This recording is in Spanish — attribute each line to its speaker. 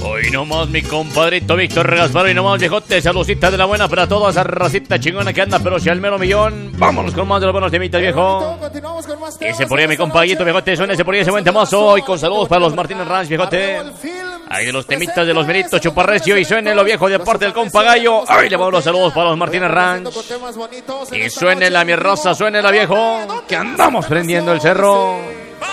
Speaker 1: Hoy nomás mi compadrito Víctor Gaspar, hoy nomás viejote, saludcita de la buena para toda esa racita chingona que anda, pero si al mero millón. Vámonos con más de los buenos temitas, viejo. Ese por ahí mi compañito, viejote, suena ese por ahí ese buen temazo. Y con saludos para los Martínez Ranch, viejote. Ahí de los temitas de los meritos chuparrecio y suene lo viejo de parte del compa Gallo. Ahí le vamos los saludos para los Martínez Ranch. Y suene la mi raza, suene la viejo, que andamos prendiendo el cerro.